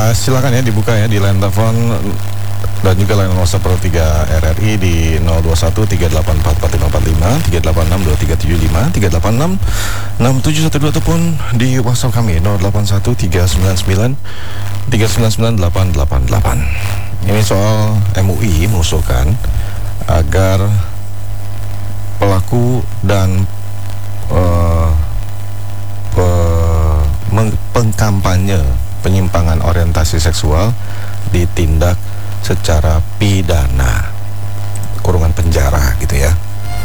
Silakan ya dibuka ya di line telepon dan juga line WhatsApp Pro 3 RRI di 0213844545, 3862375, 3866712 ataupun di WhatsApp kami 081399399888. Ini soal MUI mengusulkan agar pelaku dan pengkampanye penyimpangan orientasi seksual ditindak secara pidana, kurungan penjara gitu ya.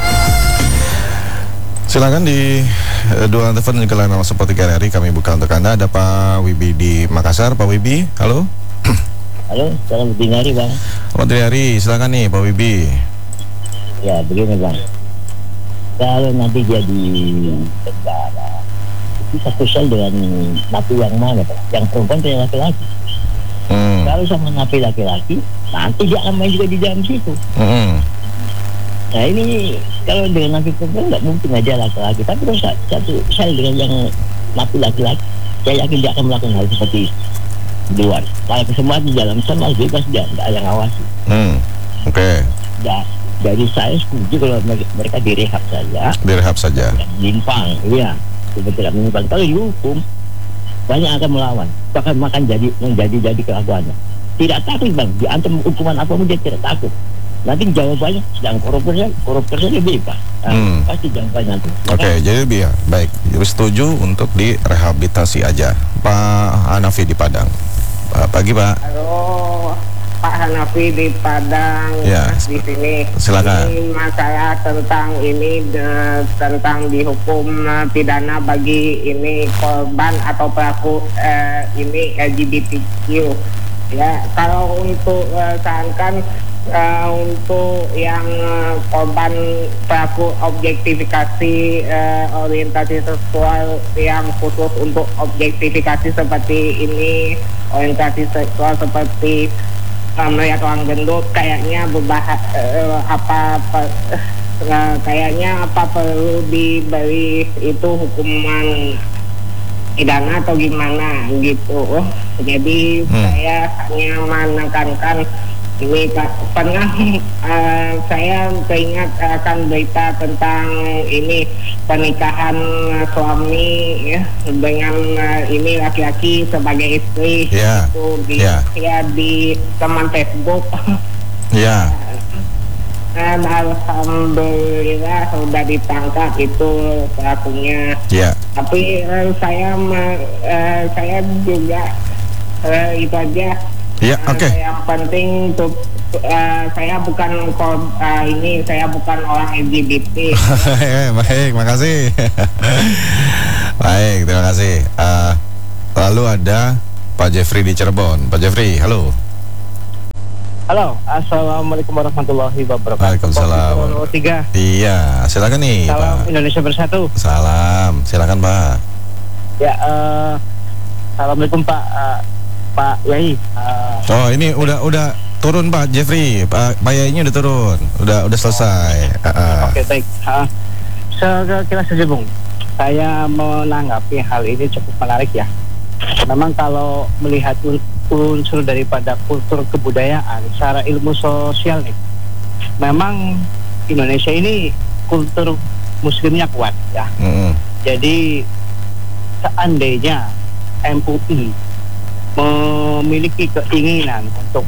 Silakan di dua telepon juga layanan seperti RRI kami buka untuk Anda. Ada Pak Wibi di Makassar. Pak Wibi, halo. Halo, selamat dini hari Bang. Selamat dini hari, silakan nih Pak Wibi. Ya begini Bang, kalau nanti dia di penjara itu satu sel dengan napi yang mana Pak? Yang perempuan atau yang laki-laki? Kalau sama napi laki-laki, nanti dia akan main juga di dalam situ. Nah ini kalau dengan napi perempuan nggak mungkin aja laki-laki, tapi kalau satu sel dengan yang napi laki-laki, saya yakin dia akan melakukan hal seperti di luar. Kalau semua di dalam sel malah bebas, dia nggak ada yang ngawasi. Oke. Ya, dari saya setuju kalau mereka direhab saja. Direhab saja. Menyimpang, iya. Tidak menyimpang. Kalau dihukum, banyak akan melawan, bahkan menjadi kelakuannya. Tidak takut Bang, diancam hukuman apapun dia tidak takut. Nanti jawabannya sedang koruptornya bebas. Pasti jawabannya nanti. Oke, jadi biar baik. Jadi setuju untuk direhabilitasi aja. Pak Hanafi di Padang. Pagi Pak. Halo, Pak Hanafi di Padang. Ya, di sini. Silakan. Ini masalah tentang tentang dihukum pidana bagi ini korban atau pelaku ini LGBTQ. Ya, kalau untuk seakan untuk yang korban pelaku objektifikasi orientasi seksual yang khusus untuk objektifikasi seperti ini, orientasi seksual seperti melihat orang gendut, kayaknya kayaknya apa perlu diberi itu hukuman pidana atau gimana gitu. Jadi saya hanya menekankan ini pernah saya teringat akan berita tentang ini pernikahan suami ya dengan ini laki-laki sebagai istri itu di teman Facebook. Ya. Dan alhamdulillah sudah ditangkap itu pelakunya. Ya. Tapi saya juga itu aja. Ya, oke. Yang penting untuk saya bukan saya bukan orang LGBT. Baik, makasih. Baik, terima kasih. Lalu ada Pak Jeffrey di Cirebon. Pak Jeffrey, halo. Halo, assalamualaikum warahmatullahi wabarakatuh. Waalaikumsalam. 3. Iya, silakan nih. Salam Pak. Indonesia Bersatu. Salam, silakan Pak. Ya, assalamualaikum Pak Yai. Oh, ini udah turun Pak Jeffrey. Pak Yai-nya udah turun. Udah selesai. Oke, baik. Sekira saja Bung. Saya menanggapi hal ini cukup menarik ya. Memang kalau melihat unsur daripada kultur kebudayaan secara ilmu sosial nih, memang Indonesia ini kultur muslimnya kuat ya. Jadi seandainya MUI memiliki keinginan untuk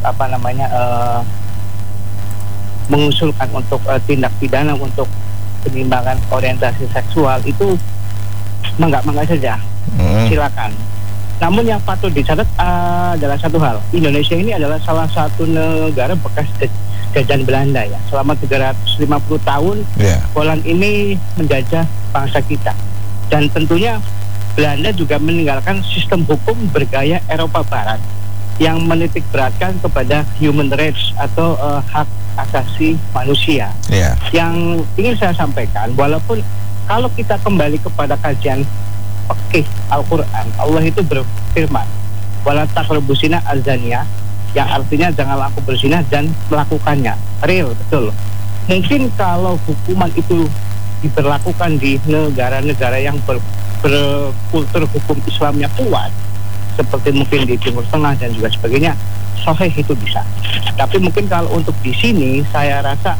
mengusulkan untuk tindak pidana untuk penyimpangan orientasi seksual itu mangga saja, silakan. Namun yang patut dicatat adalah satu hal, Indonesia ini adalah salah satu negara bekas jajahan Belanda ya. Selama 350 tahun Holland ini menjajah bangsa kita, dan tentunya Belanda juga meninggalkan sistem hukum bergaya Eropa Barat yang menitik beratkan kepada human rights atau hak asasi manusia. Yang ingin saya sampaikan, walaupun kalau kita kembali kepada kajian fikih Al-Quran, Allah itu berfirman, wala taqrabuz zina az-zaniyah, yang artinya janganlah aku berzina dan melakukannya. Real, betul. Mungkin kalau hukuman itu diberlakukan di negara-negara yang berkultur hukum Islamnya kuat, seperti mungkin di Timur Tengah dan juga sebagainya, sahih itu bisa. Tapi mungkin kalau untuk di sini saya rasa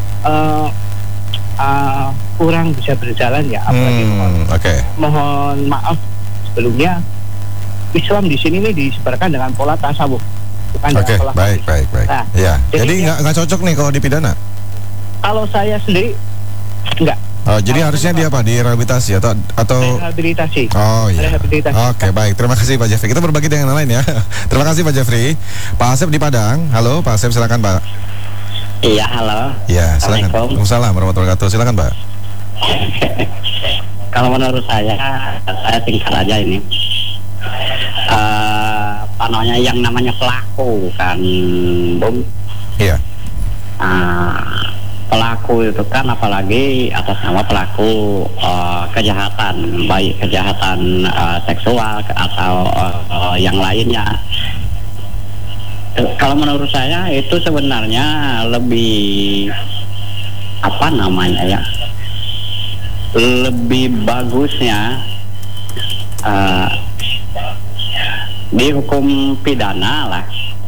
kurang bisa berjalan ya. Apalagi mohon maaf sebelumnya, Islam di sini nih disebarkan dengan pola tasawuf, bukan dengan pola baik. Nah, ya. Jadi nggak cocok nih kalau dipidana. Kalau saya sendiri enggak. Oh, jadi harusnya dia apa? Direhabilitasi atau rehabilitasi. Oh iya. Rehabilitasi. Oke, baik. Terima kasih Pak Jeffrey. Kita berbagi dengan yang lain ya. Terima kasih Pak Jeffrey. Pak Asep di Padang. Halo, Pak Asep, silakan Pak. Iya, halo. Iya, silakan. Waalaikumsalam warahmatullahi wabarakatuh. Silakan Pak. Kalau menurut saya singkat aja ini. Apa namanya, yang namanya pelaku kan, Bung. Iya. Pelaku itu kan apalagi atas nama pelaku kejahatan, baik kejahatan seksual atau yang lainnya. Kalau menurut saya itu sebenarnya lebih apa namanya ya, lebih bagusnya dihukum pidana lah.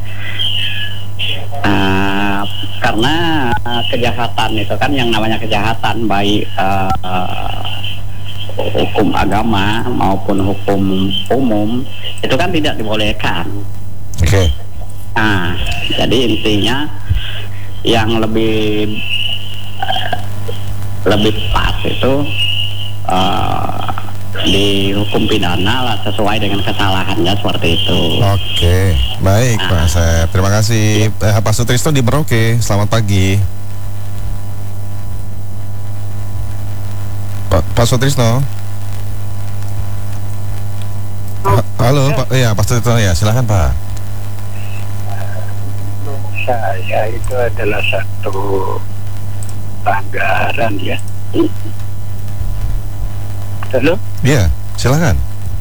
Karena kejahatan itu kan yang namanya kejahatan, baik hukum agama maupun hukum umum itu kan tidak dibolehkan. Oke. Nah, jadi intinya yang lebih pas itu dihukum pidana lah, sesuai dengan kesalahannya, seperti itu. Oke, baik Pak Asep. Terima kasih. Pak Sutrisno di Merauke. Selamat pagi. Pak Sutrisno. Halo Pak. Iya, Pak Sutrisno ya. Silakan Pak. Saya itu adalah satu pelanggaran ya. Halo? Iya, silakan.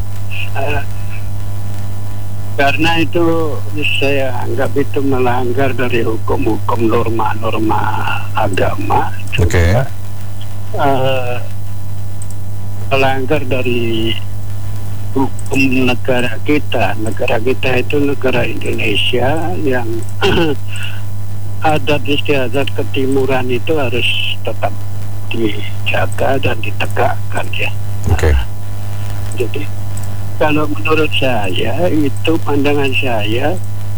Karena itu saya anggap itu melanggar dari hukum-hukum norma-norma agama. Oke. Melanggar dari hukum negara kita. Negara kita itu negara Indonesia yang adat istiadat ketimuran itu harus tetap dijaga dan ditegakkan ya. Oke. Jadi kalau menurut saya itu pandangan saya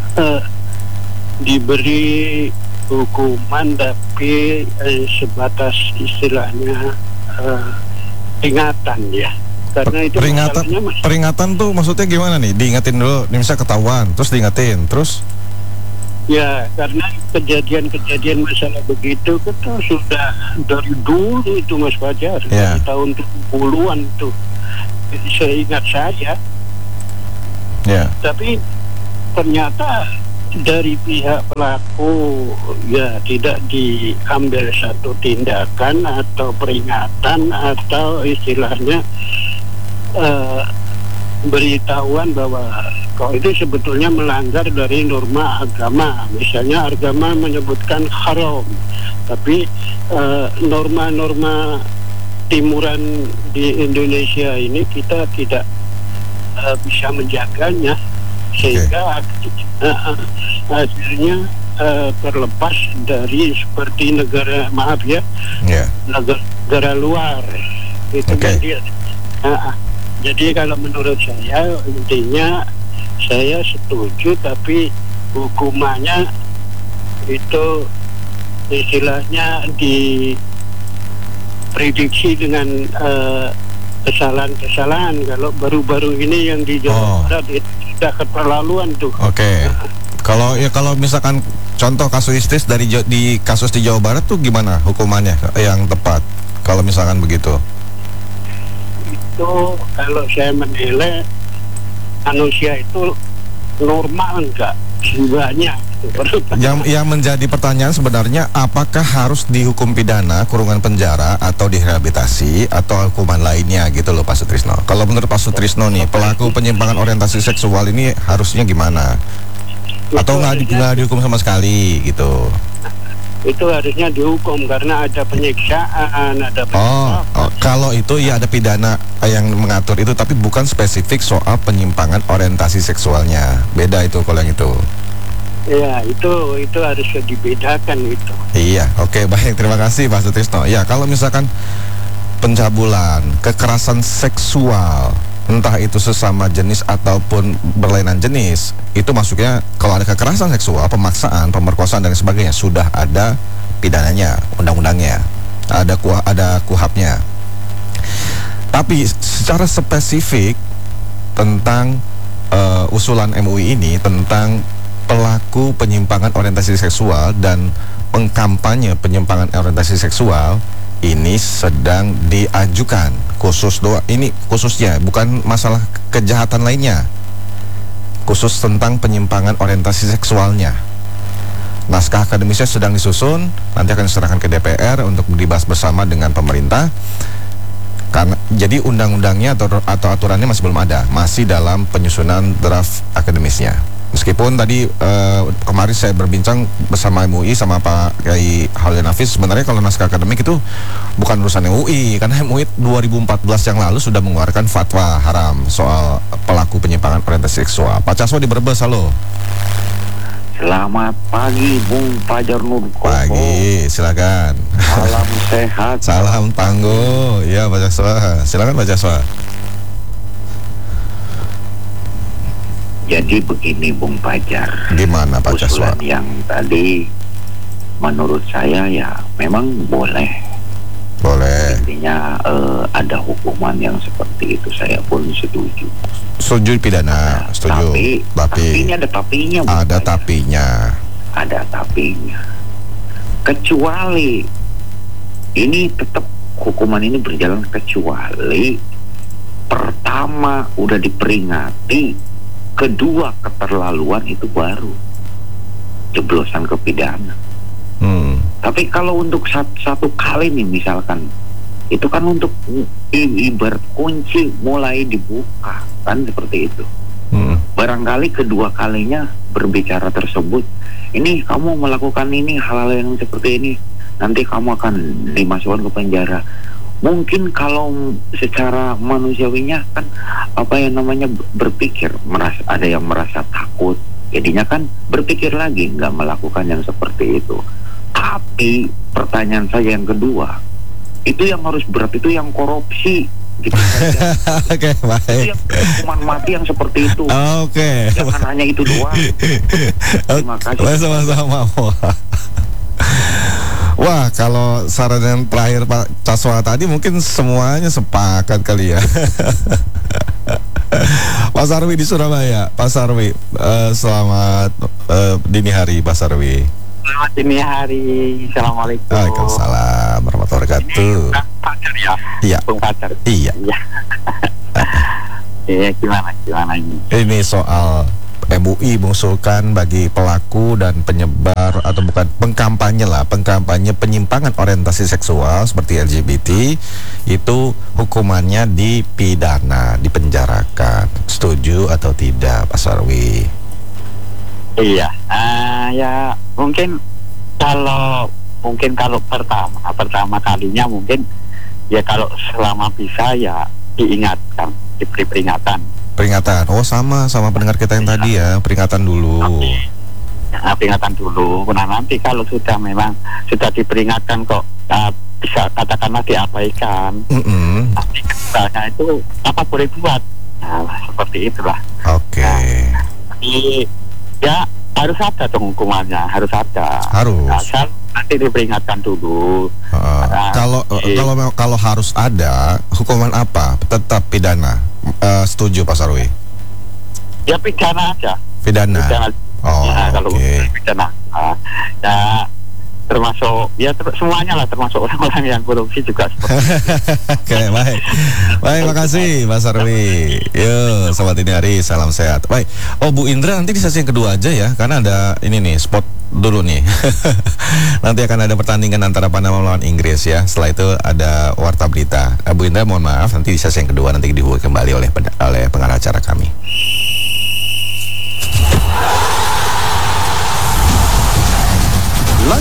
diberi hukuman tapi sebatas istilahnya peringatan ya. Karena itu peringatan tuh maksudnya gimana nih? Diingetin dulu, misalnya ketahuan, terus diingetin, terus? Ya, karena kejadian-kejadian masalah begitu itu sudah dari dulu itu Mas Fajar, dari tahun 70-an tuh, seingat saya. Ya. Tapi ternyata dari pihak pelaku ya tidak diambil satu tindakan atau peringatan atau istilahnya beritahuan bahwa kalau itu sebetulnya melanggar dari norma agama. Misalnya agama menyebutkan haram, tapi norma-norma timuran di Indonesia ini kita tidak bisa menjaganya, sehingga akhirnya terlepas dari seperti negara negara luar itu. Jadi kalau menurut saya intinya saya setuju, tapi hukumannya itu istilahnya diprediksi dengan kesalahan-kesalahan. Kalau baru-baru ini yang di Jawa Barat itu sudah keterlaluan tuh. Oke. Kalau misalkan contoh kasuistis di kasus di Jawa Barat tuh gimana hukumannya yang tepat kalau misalkan begitu? Itu kalau saya menilai manusia itu normal enggak jiwanya. Yang menjadi pertanyaan sebenarnya, apakah harus dihukum pidana, kurungan penjara, atau direhabilitasi, atau hukuman lainnya gitu loh Pak Sutrisno. Kalau menurut Pak Sutrisno nih, pelaku penyimpangan orientasi seksual ini harusnya gimana? Atau nggak dihukum sama sekali gitu? itu harusnya dihukum karena ada penyiksaan, ada kalau itu ya ada pidana yang mengatur itu, tapi bukan spesifik soal penyimpangan orientasi seksualnya. Beda itu kalau yang itu. Ya, itu harus dibedakan itu. Iya, oke, baik, terima kasih Pak Sutrisno. Ya, kalau misalkan pencabulan, kekerasan seksual, entah itu sesama jenis ataupun berlainan jenis, itu masuknya kalau ada kekerasan seksual, pemaksaan, pemerkosaan dan sebagainya, sudah ada pidananya, undang-undangnya, ada kuhapnya. Tapi secara spesifik tentang usulan MUI ini tentang pelaku penyimpangan orientasi seksual dan pengkampanye penyimpangan orientasi seksual ini sedang diajukan ini khususnya, bukan masalah kejahatan lainnya, khusus tentang penyimpangan orientasi seksualnya. Naskah akademisnya sedang disusun, nanti akan diserahkan ke DPR untuk dibahas bersama dengan pemerintah. Karena jadi undang-undangnya atau aturannya masih belum ada, masih dalam penyusunan draft akademisnya. Meskipun tadi kemarin saya berbincang bersama MUI sama Pak Kiai Khalil Nafis, sebenarnya kalau naskah akademik itu bukan urusan MUI, karena MUI 2014 yang lalu sudah mengeluarkan fatwa haram soal pelaku penyimpangan orientasi seksual. Pak Caswa di Brebes, halo. Selamat pagi Bung Fajar Nurkoho. Pagi, silakan. Salam sehat. Salam tangguh. Ya Pak Caswa, silakan Pak Caswa. Jadi begini Bung Fajar, gimana Pak Caswa? Usulan yang tadi menurut saya ya memang boleh. Intinya ada hukuman yang seperti itu, saya pun setuju. Setuju pidana, setuju. Tapi ini ada tapinya. Ada tapinya. Ada tapinya. Kecuali ini tetap hukuman ini berjalan, kecuali pertama udah diperingati, kedua keterlaluan, itu baru jeblosan ke pidana. Tapi kalau untuk satu kali nih misalkan, itu kan untuk ibarat kunci mulai dibuka, kan seperti itu. Barangkali kedua kalinya berbicara tersebut, ini kamu melakukan ini, hal-hal yang seperti ini, nanti kamu akan dimasukkan ke penjara. Mungkin kalau secara manusiawinya kan berpikir, ada yang merasa takut, jadinya kan berpikir lagi nggak melakukan yang seperti itu. Tapi pertanyaan saya yang kedua, itu yang harus berat itu yang korupsi gitu. Oke, baik. Itu yang hukuman mati yang seperti itu. Oke. Jangan hanya itu doang. Terima kasih. Sama-sama. Wah, kalau saran yang terakhir Pak Caswa tadi mungkin semuanya sepakat kali ya. Pak Sarwi di Surabaya. Pak Sarwi, selamat dini hari Pak Sarwi. Selamat dini hari. Assalamualaikum. Waalaikumsalam warahmatullahi wabarakatuh. Ini Fajar ya? Iya. Bung Fajar. Iya. Iya, gimana ini? Ini soal MUI mengusulkan bagi pelaku dan penyebar atau bukan pengkampanye penyimpangan orientasi seksual seperti LGBT itu hukumannya dipidana, dipenjarakan. Setuju atau tidak Pak Sarwi? Iya, ya mungkin kalau pertama kalinya mungkin ya kalau selama bisa ya diingatkan, diberi peringatan. Oh sama pendengar kita yang tadi ya, peringatan dulu. Peringatan dulu. Nah nanti kalau sudah memang sudah diperingatkan kok bisa katakanlah diabaikan. Tapi misalnya itu apa boleh buat? Nah seperti itulah. Oke. Tapi ya harus ada dong hukumannya, harus ada. Harus. Asal nanti diperingatkan dulu. Kalau harus ada hukuman apa? Tetap pidana. Setuju Pak Sarwi? Ya pidana aja. Pidana. Oh, ya, kalau pidana. Ya termasuk semuanya lah, termasuk orang-orang yang korupsi juga seperti Oke, baik, makasih Pak Sarwi. Yuk, selamat ini hari, salam sehat. Baik, Bu Indra nanti di sesi yang kedua aja ya, karena ada ini nih spot dulu nih. Nanti akan ada pertandingan antara Panama melawan Inggris ya. Setelah itu ada warta berita. Bu Indra mohon maaf, nanti di sesi yang kedua nanti dihubungi kembali oleh pengarah acara kami.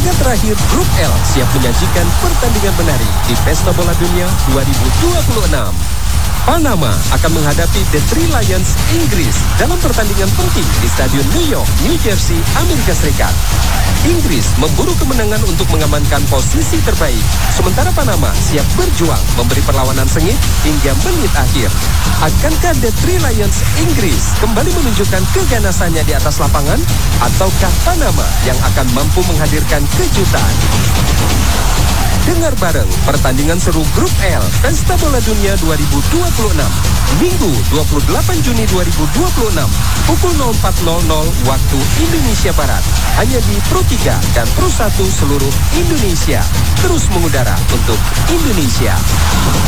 Laga terakhir Grup L siap menyajikan pertandingan menarik di Pesta Bola Dunia 2026. Panama akan menghadapi The Three Lions Inggris dalam pertandingan penting di Stadion New York, New Jersey, Amerika Serikat. Inggris memburu kemenangan untuk mengamankan posisi terbaik, sementara Panama siap berjuang memberi perlawanan sengit hingga menit akhir. Akankah The Three Lions Inggris kembali menunjukkan keganasannya di atas lapangan, ataukah Panama yang akan mampu menghadirkan kejutan? Dengar bareng pertandingan seru Grup L Pesta Bola Dunia 2026 Minggu 28 Juni 2026 pukul 04.00 waktu Indonesia Barat, hanya di Pro 3 dan Pro 1 seluruh Indonesia. Terus mengudara untuk Indonesia.